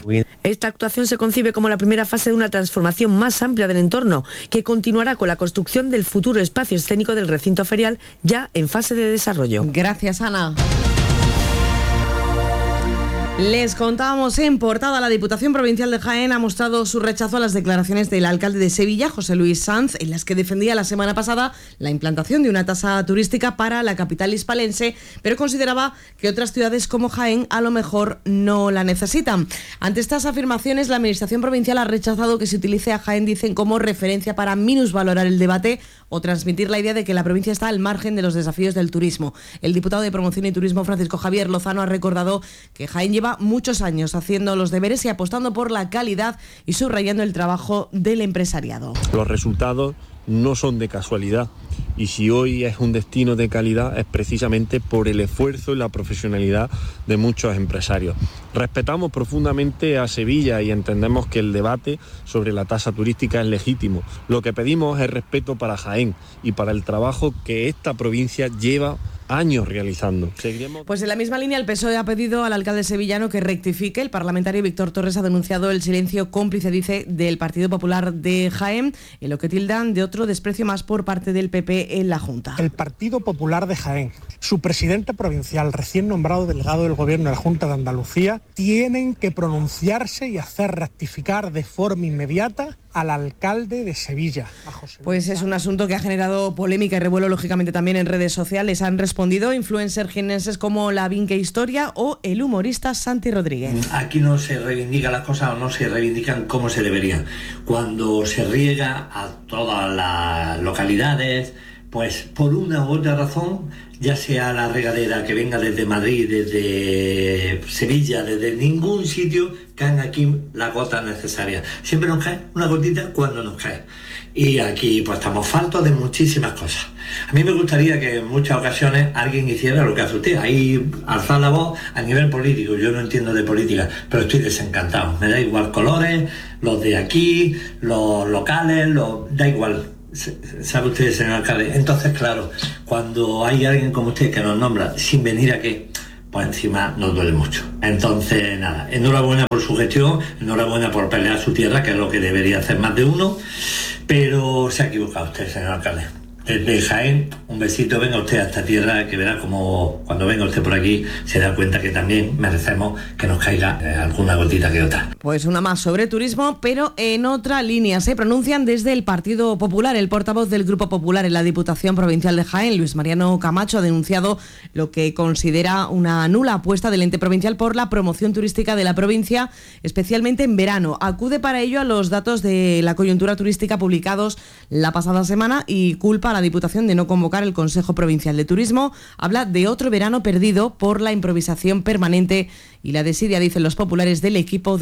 Esta actuación se concibe como la primera fase de una transformación más amplia del entorno, que continuará con la construcción del futuro espacio escénico del recinto ferial, ya en fase de desarrollo. Gracias, Ana. Les contábamos en portada, la Diputación Provincial de Jaén ha mostrado su rechazo a las declaraciones del alcalde de Sevilla, José Luis Sanz, en las que defendía la semana pasada la implantación de una tasa turística para la capital hispalense, pero consideraba que otras ciudades como Jaén a lo mejor no la necesitan. Ante estas afirmaciones, la Administración Provincial ha rechazado que se utilice a Jaén, dicen, como referencia para minusvalorar el debate o transmitir la idea de que la provincia está al margen de los desafíos del turismo. El diputado de Promoción y Turismo, Francisco Javier Lozano, ha recordado que Jaén lleva muchos años haciendo los deberes y apostando por la calidad y subrayando el trabajo del empresariado. Los resultados no son de casualidad, y si hoy es un destino de calidad es precisamente por el esfuerzo y la profesionalidad de muchos empresarios. Respetamos profundamente a Sevilla y entendemos que el debate sobre la tasa turística es legítimo. Lo que pedimos es respeto para Jaén y para el trabajo que esta provincia lleva años realizando. Pues en la misma línea, el PSOE ha pedido al alcalde sevillano que rectifique. El parlamentario Víctor Torres ha denunciado el silencio cómplice, dice, del Partido Popular de Jaén, en lo que tildan de otro desprecio más por parte del PP en la Junta. El Partido Popular de Jaén, su presidente provincial, recién nombrado delegado del Gobierno de la Junta de Andalucía, tienen que pronunciarse y hacer rectificar de forma inmediata al alcalde de Sevilla. Pues es un asunto que ha generado polémica y revuelo, lógicamente, también en redes sociales. Han respondido influencers jienenses como La Vinque Historia o el humorista Santi Rodríguez. Aquí no se reivindican las cosas o no se reivindican como se deberían. Cuando se riega a todas las localidades, pues por una u otra razón, ya sea la regadera que venga desde Madrid, desde Sevilla, desde ningún sitio, caen aquí las gotas necesarias. Siempre nos cae una gotita cuando nos cae. Y aquí pues estamos faltos de muchísimas cosas. A mí me gustaría que en muchas ocasiones alguien hiciera lo que hace usted, ahí alzar la voz a nivel político. Yo no entiendo de política, pero estoy desencantado. Me da igual colores, los de aquí, los locales, da igual. ¿Sabe usted, señor alcalde? Entonces, claro, cuando hay alguien como usted que nos nombra sin venir aquí, pues encima nos duele mucho. Entonces, nada, enhorabuena por su gestión, enhorabuena por pelear su tierra, que es lo que debería hacer más de uno, pero se ha equivocado usted, señor alcalde. Desde Jaén, un besito, venga usted a esta tierra, que verá como cuando venga usted por aquí se da cuenta que también merecemos que nos caiga alguna gotita que otra. Pues una más sobre turismo, pero en otra línea. Se pronuncian desde el Partido Popular. El portavoz del Grupo Popular en la Diputación Provincial de Jaén, Luis Mariano Camacho, ha denunciado lo que considera una nula apuesta del ente provincial por la promoción turística de la provincia, especialmente en verano. Acude para ello a los datos de la coyuntura turística publicados la pasada semana y culpa a la Diputación de no convocar el Consejo Provincial de Turismo. Habla de otro verano perdido por la improvisación permanente y la desidia, dicen los populares, del equipo